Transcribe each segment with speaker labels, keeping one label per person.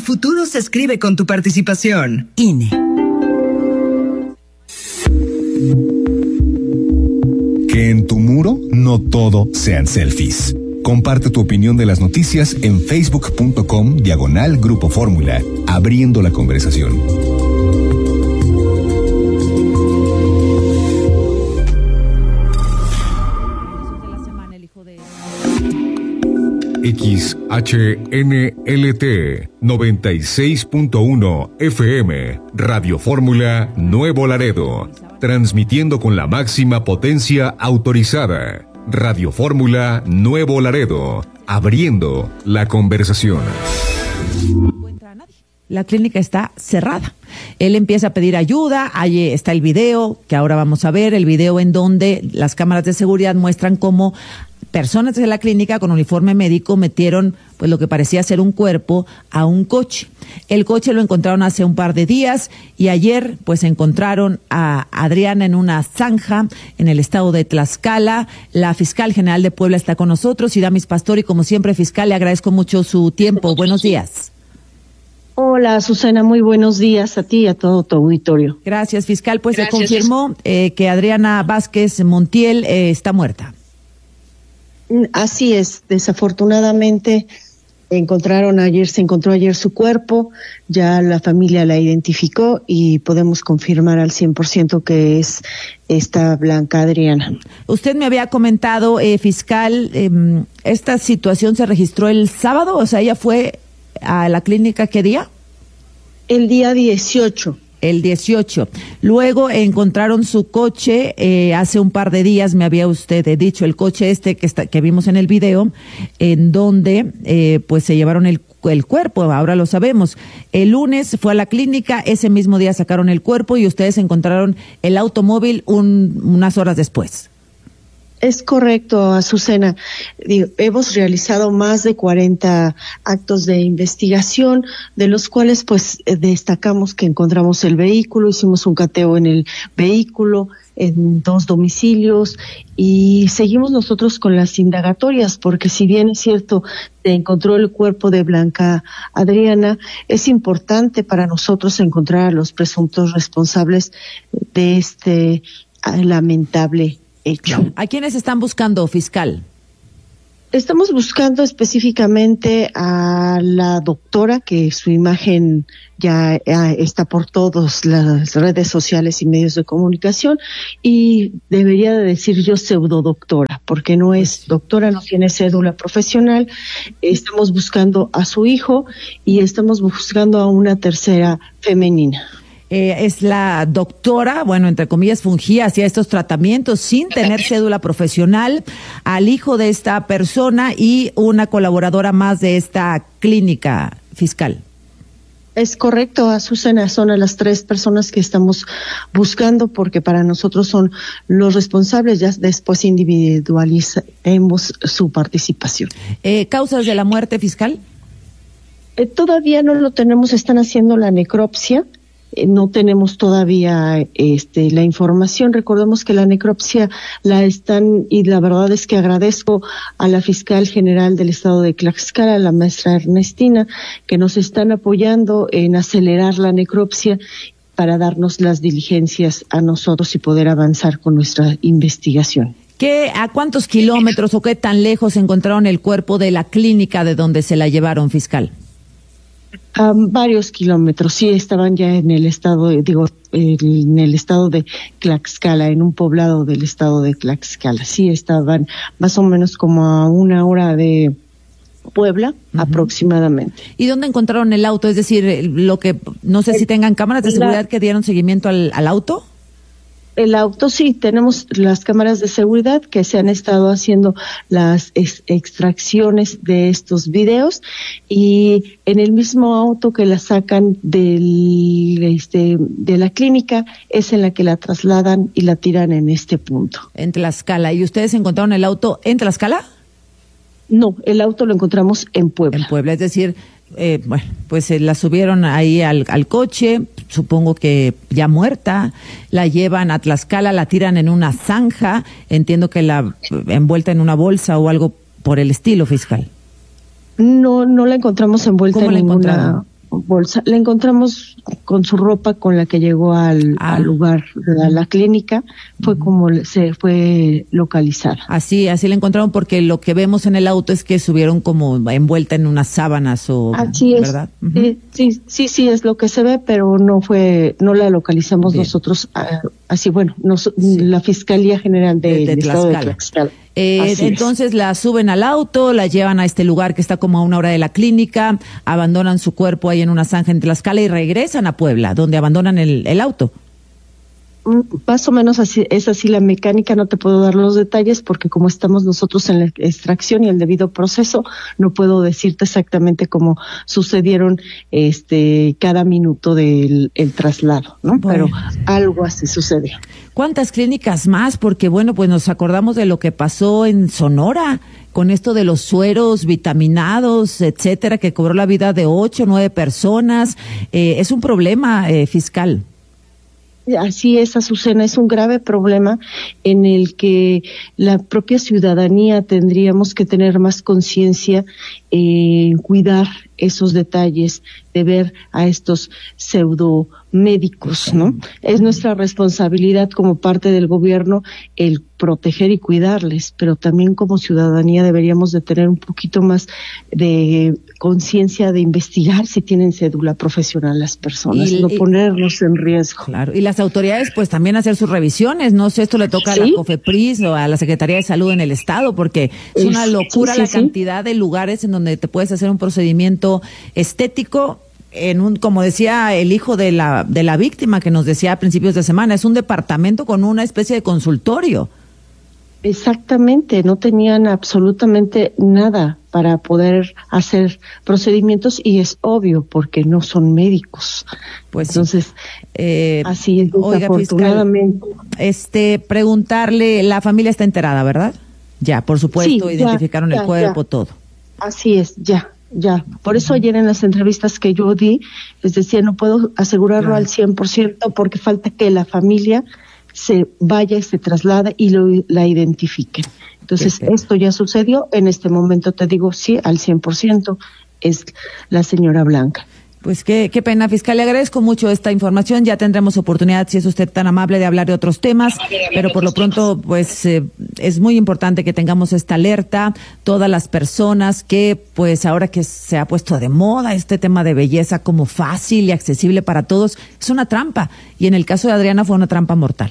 Speaker 1: futuro se escribe con tu participación.
Speaker 2: INE.
Speaker 3: Que en tu muro no todo sean selfies. Comparte tu opinión de las noticias en facebook.com/Grupo Fórmula, abriendo la conversación.
Speaker 4: XHNLT 96.1 FM, Radio Fórmula Nuevo Laredo, transmitiendo con la máxima potencia autorizada. Radio Fórmula Nuevo Laredo, abriendo la conversación.
Speaker 2: La clínica está cerrada. Él empieza a pedir ayuda, ahí está el video, que ahora vamos a ver, el video en donde las cámaras de seguridad muestran cómo personas de la clínica con uniforme médico metieron pues lo que parecía ser un cuerpo a un coche. El coche lo encontraron hace un par de días y ayer pues encontraron a Adriana en una zanja en el estado de Tlaxcala. La fiscal general de Puebla está con nosotros, Idamis Pastori, como siempre, fiscal, le agradezco mucho su tiempo. Buenos días.
Speaker 5: Hola, Susana, muy buenos días a ti y a todo tu auditorio.
Speaker 2: Gracias, fiscal. Pues se confirmó que Adriana Vázquez Montiel está muerta.
Speaker 5: Así es, desafortunadamente se encontró ayer su cuerpo, ya la familia la identificó y podemos confirmar al 100% que es esta Blanca Adriana.
Speaker 2: Usted me había comentado, fiscal, esta situación se registró el sábado, o sea, ella fue a la clínica, ¿qué día? El día
Speaker 5: 18.
Speaker 2: El 18. Luego encontraron su coche, hace un par de días me había usted dicho, el coche que vimos en el video, en donde pues se llevaron el cuerpo, ahora lo sabemos. El lunes fue a la clínica, ese mismo día sacaron el cuerpo y ustedes encontraron el automóvil unas horas después.
Speaker 5: Es correcto, Azucena. Hemos realizado más de 40 actos de investigación, de los cuales pues destacamos que encontramos el vehículo, hicimos un cateo en el vehículo, en 2 domicilios, y seguimos nosotros con las indagatorias, porque si bien es cierto, se encontró el cuerpo de Blanca Adriana, es importante para nosotros encontrar a los presuntos responsables de este lamentable hecho.
Speaker 2: ¿A quiénes están buscando, fiscal?
Speaker 5: Estamos buscando específicamente a la doctora, que su imagen ya está por todas las redes sociales y medios de comunicación, y debería de decir yo pseudodoctora, porque no es doctora, no tiene cédula profesional. Estamos buscando a su hijo y estamos buscando a una tercera femenina.
Speaker 2: Es la doctora, bueno, entre comillas, fungía, hacía estos tratamientos sin tener cédula profesional, al hijo de esta persona y una colaboradora más de esta clínica, fiscal.
Speaker 5: Es correcto, Azucena, son a las 3 personas que estamos buscando, porque para nosotros son los responsables, ya después individualicemos su participación.
Speaker 2: ¿Causas de la muerte, fiscal?
Speaker 5: Todavía no lo tenemos, están haciendo la necropsia. No tenemos todavía la información. Recordemos que la necropsia y la verdad es que agradezco a la fiscal general del estado de Tlaxcala, la maestra Ernestina, que nos están apoyando en acelerar la necropsia para darnos las diligencias a nosotros y poder avanzar con nuestra investigación.
Speaker 2: ¿A cuántos kilómetros o qué tan lejos encontraron el cuerpo de la clínica de donde se la llevaron, fiscal?
Speaker 5: Varios kilómetros, sí, estaban ya en el estado, en el estado de Tlaxcala, en un poblado del estado de Tlaxcala. Sí, estaban más o menos como a 1 hora de Puebla, aproximadamente.
Speaker 2: ¿Y dónde encontraron el auto? Es decir, no sé si tengan cámaras de seguridad que dieron seguimiento al auto.
Speaker 5: El auto, sí, tenemos las cámaras de seguridad que se han estado haciendo las extracciones de estos videos, y en el mismo auto que la sacan de la clínica es en la que la trasladan y la tiran en este punto.
Speaker 2: En Tlaxcala. ¿Y ustedes encontraron el auto en Tlaxcala?
Speaker 5: No, el auto lo encontramos en Puebla.
Speaker 2: En Puebla, es decir, pues la subieron ahí al coche, supongo que ya muerta, la llevan a Tlaxcala, la tiran en una zanja, entiendo que la envuelta en una bolsa o algo por el estilo, fiscal.
Speaker 5: No la encontramos envuelta en ninguna bolsa. La encontramos con su ropa con la que llegó al lugar de la clínica. Fue como se fue localizada.
Speaker 2: Así la encontraron, porque lo que vemos en el auto es que subieron como envuelta en unas sábanas o...
Speaker 5: Así es.
Speaker 2: ¿Verdad?
Speaker 5: Sí, es lo que se ve, pero no la localizamos nosotros. Así, la Fiscalía General del Estado de Tlaxcala.
Speaker 2: Entonces la suben al auto, la llevan a este lugar que está como a 1 hora de la clínica, abandonan su cuerpo ahí en una zanja en Tlaxcala y regresan a Puebla, donde abandonan el auto.
Speaker 5: Más o menos así es así la mecánica. No te puedo dar los detalles porque como estamos nosotros en la extracción y el debido proceso, no puedo decirte exactamente cómo sucedieron cada minuto del traslado, ¿no? Bueno. Pero algo así sucedió.
Speaker 2: ¿Cuántas clínicas más? Porque pues nos acordamos de lo que pasó en Sonora con esto de los sueros vitaminados, etcétera, que cobró la vida de 8 o 9 personas. Es un problema fiscal.
Speaker 5: Así es, Azucena, es un grave problema en el que la propia ciudadanía tendríamos que tener más conciencia en cuidar esos detalles, de ver a estos pseudomédicos, ¿no? Es nuestra responsabilidad como parte del gobierno el proteger y cuidarles, pero también como ciudadanía deberíamos de tener un poquito más de conciencia de investigar si tienen cédula profesional las personas, no ponerlos en riesgo.
Speaker 2: Claro, y las autoridades pues también hacer sus revisiones, no sé, esto le toca a la COFEPRIS o a la Secretaría de Salud en el Estado, porque es una locura la cantidad de lugares en donde te puedes hacer un procedimiento estético como decía el hijo de la víctima que nos decía a principios de semana, es un departamento con una especie de consultorio.
Speaker 5: Exactamente, no tenían absolutamente nada para poder hacer procedimientos y es obvio porque no son médicos. Pues entonces, así es, desafortunadamente.
Speaker 2: Fiscal, preguntarle, la familia está enterada, ¿verdad? Ya, por supuesto, identificaron el cuerpo, todo.
Speaker 5: Así es, ya. Por eso ayer en las entrevistas que yo di, les decía, no puedo asegurarlo al 100% porque falta que la familia se vaya y se traslade y la identifiquen. Entonces, esto ya sucedió. En este momento te digo, sí, al 100% es la señora Blanca.
Speaker 2: Pues qué pena, fiscal. Le agradezco mucho esta información. Ya tendremos oportunidad, si es usted tan amable, de hablar de otros temas. Pero por lo pronto, pues es muy importante que tengamos esta alerta. Todas las personas que, pues ahora que se ha puesto de moda este tema de belleza como fácil y accesible para todos, es una trampa. Y en el caso de Adriana fue una trampa mortal.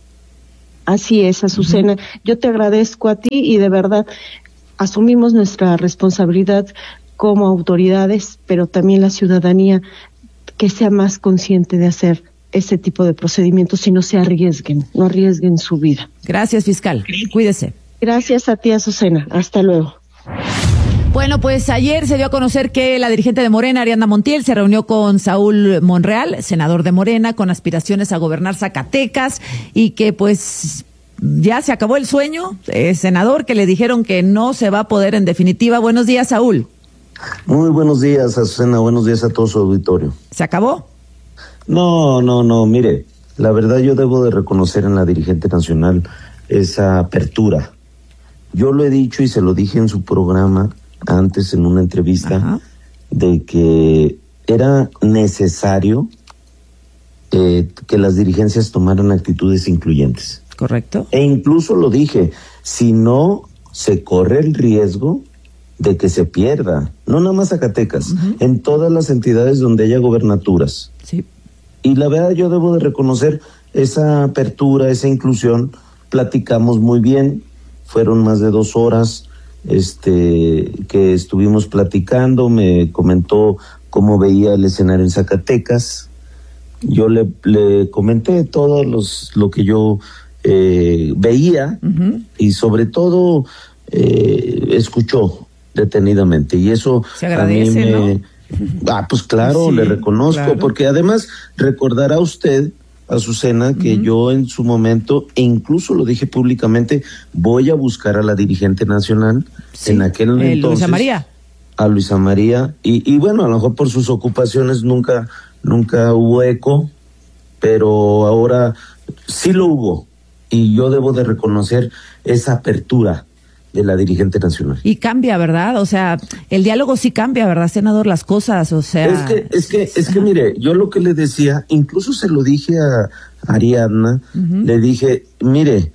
Speaker 5: Así es, Azucena. Yo te agradezco a ti y de verdad asumimos nuestra responsabilidad como autoridades, pero también la ciudadanía que sea más consciente de hacer ese tipo de procedimientos y no arriesguen su vida.
Speaker 2: Gracias, fiscal. Cuídese.
Speaker 5: Gracias a ti, Azucena. Hasta luego.
Speaker 2: Bueno, pues ayer se dio a conocer que la dirigente de Morena, Ariadna Montiel, se reunió con Saúl Monreal, senador de Morena, con aspiraciones a gobernar Zacatecas, y que pues ya se acabó el sueño, senador, que le dijeron que no se va a poder en definitiva. Buenos días, Saúl.
Speaker 6: Muy buenos días, Azucena, buenos días a todo su auditorio.
Speaker 2: ¿Se acabó?
Speaker 6: No, mire, la verdad yo debo de reconocer en la dirigente nacional esa apertura. Yo lo he dicho y se lo dije en su programa antes en una entrevista, de que era necesario que las dirigencias tomaran actitudes incluyentes.
Speaker 2: Correcto.
Speaker 6: E incluso lo dije, si no se corre el riesgo de que se pierda, no nada más Zacatecas, en todas las entidades donde haya gobernaturas.
Speaker 2: Sí.
Speaker 6: Y la verdad yo debo de reconocer esa apertura, esa inclusión. Platicamos muy bien, fueron más de 2 horas que estuvimos platicando, me comentó cómo veía el escenario en Zacatecas. Yo le comenté todo lo que yo veía, y sobre todo escuchó detenidamente, y eso
Speaker 2: se agradece,
Speaker 6: a mí ¿no? Pues claro, sí, le reconozco, claro. Porque además recordará usted, Azucena, que yo en su momento, e incluso lo dije públicamente, voy a buscar a la dirigente nacional, en aquel entonces,
Speaker 2: Luisa María.
Speaker 6: A Luisa María, y bueno, a lo mejor por sus ocupaciones nunca hubo eco, pero ahora sí lo hubo, y yo debo de reconocer esa apertura de la dirigente nacional.
Speaker 2: Y cambia, ¿verdad? O sea, el diálogo sí cambia, ¿verdad, senador? Las cosas, o sea...
Speaker 6: Es que mire, yo lo que le decía, incluso se lo dije a Ariadna, le dije, mire,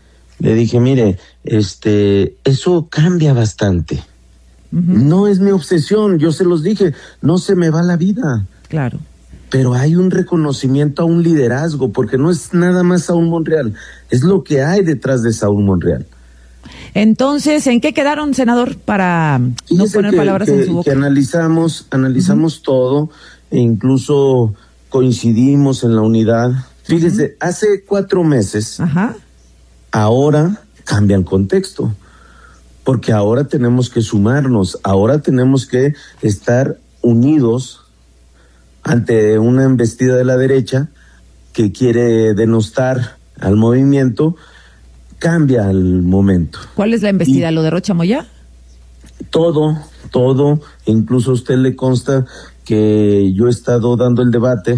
Speaker 6: eso cambia bastante. No es mi obsesión, yo se los dije, no se me va la vida.
Speaker 2: Claro.
Speaker 6: Pero hay un reconocimiento a un liderazgo, porque no es nada más Saúl Monreal, es lo que hay detrás de Saúl Monreal.
Speaker 2: Entonces, ¿en qué quedaron, senador, para no poner palabras en su boca?
Speaker 6: Que analizamos todo, e incluso coincidimos en la unidad. Fíjese, hace 4 meses, ahora cambia el contexto, porque ahora tenemos que sumarnos, ahora tenemos que estar unidos ante una embestida de la derecha que quiere denostar al movimiento. Cambia el momento.
Speaker 2: ¿Cuál es la embestida? ¿Lo de Rocha Moya?
Speaker 6: Todo, incluso a usted le consta que yo he estado dando el debate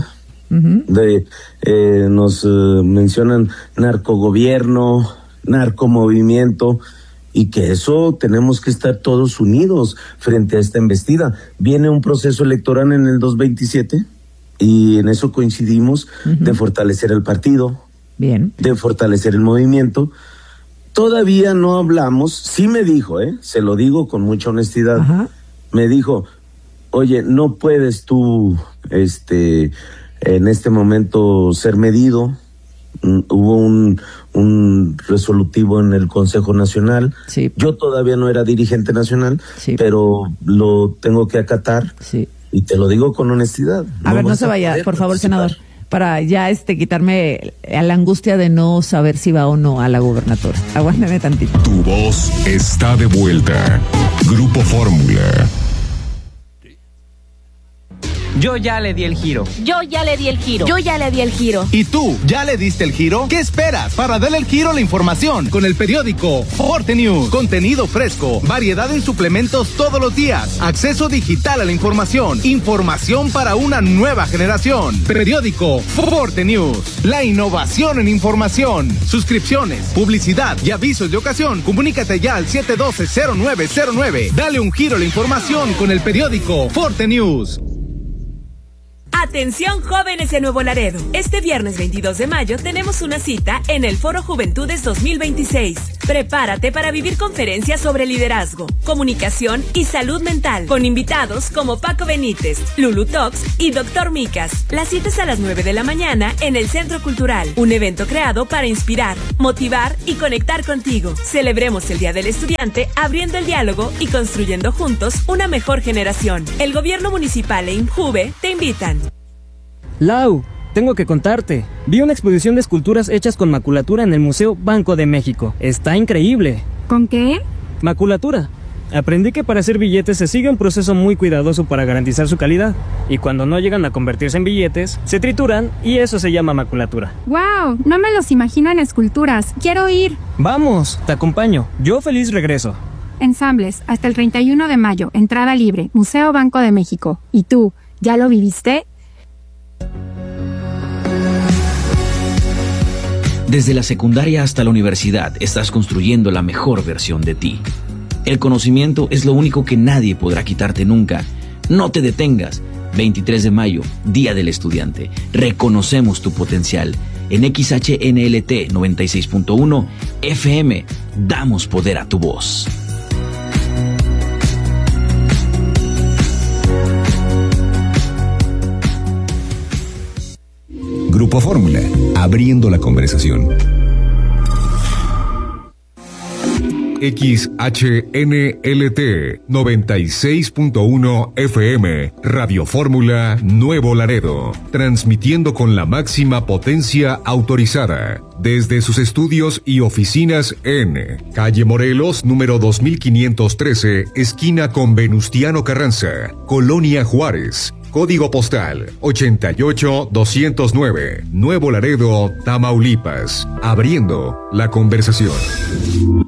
Speaker 6: nos mencionan narcogobierno, narcomovimiento, y que eso tenemos que estar todos unidos frente a esta embestida. Viene un proceso electoral en el 2027 y en eso coincidimos de fortalecer el partido, de fortalecer el movimiento. Todavía no hablamos, sí me dijo, se lo digo con mucha honestidad, me dijo, oye, no puedes tú, en este momento ser medido. Hubo un resolutivo en el Consejo Nacional. Sí. Yo todavía no era dirigente nacional, pero lo tengo que acatar. Sí. Y te lo digo con honestidad.
Speaker 2: A ver, no se vaya, por favor, senador, para ya quitarme a la angustia de no saber si va o no a la gobernatura. Aguántame tantito.
Speaker 4: Tu voz está de vuelta. Grupo Fórmula.
Speaker 7: Yo ya le di el giro.
Speaker 8: Yo ya le di el giro. Yo ya le di el giro.
Speaker 9: ¿Y tú, ya le diste el giro? ¿Qué esperas para darle el giro a la información? Con el periódico Forte News. Contenido fresco, variedad en suplementos todos los días, acceso digital a la información, información para una nueva generación. Periódico Forte News. La innovación en información. Suscripciones, publicidad y avisos de ocasión. Comunícate ya al 712-0909. Dale un giro a la información con el periódico Forte News.
Speaker 10: Atención jóvenes de Nuevo Laredo. Este viernes 22 de mayo tenemos una cita en el Foro Juventudes 2026. Prepárate para vivir conferencias sobre liderazgo, comunicación y salud mental, con invitados como Paco Benítez, Lulu Tox y Dr. Micas. La cita es a las 9 de la mañana en el Centro Cultural, un evento creado para inspirar, motivar y conectar contigo. Celebremos el Día del Estudiante abriendo el diálogo y construyendo juntos una mejor generación. El Gobierno Municipal e INJUVE te invitan.
Speaker 7: Lau, tengo que contarte. Vi una exposición de esculturas hechas con maculatura en el Museo Banco de México. Está increíble.
Speaker 8: ¿Con qué?
Speaker 7: Maculatura. Aprendí que para hacer billetes se sigue un proceso muy cuidadoso para garantizar su calidad. Y cuando no llegan a convertirse en billetes, se trituran y eso se llama maculatura.
Speaker 8: ¡Wow! No me los imagino en esculturas. ¡Quiero ir!
Speaker 7: Vamos, te acompaño. Yo feliz regreso.
Speaker 8: Ensambles, hasta el 31 de mayo. Entrada libre. Museo Banco de México. ¿Y tú, ya lo viviste?
Speaker 11: Desde la secundaria hasta la universidad estás construyendo la mejor versión de ti. El conocimiento es lo único que nadie podrá quitarte nunca. No te detengas. 23 de mayo, Día del Estudiante. Reconocemos tu potencial. En XHNLT 96.1 FM, damos poder a tu voz.
Speaker 3: Grupo Fórmula, abriendo la conversación.
Speaker 4: XHNLT 96.1 FM, Radio Fórmula Nuevo Laredo, transmitiendo con la máxima potencia autorizada desde sus estudios y oficinas en Calle Morelos, número 2513, esquina con Venustiano Carranza, Colonia Juárez. Código postal 88209, Nuevo Laredo, Tamaulipas. Abriendo la conversación.